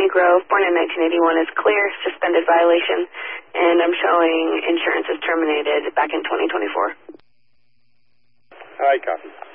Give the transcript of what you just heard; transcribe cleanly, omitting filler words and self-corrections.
Amy Grove, born in 1981, is clear, suspended violation, and I'm showing insurance is terminated back in 2024. All right, copy.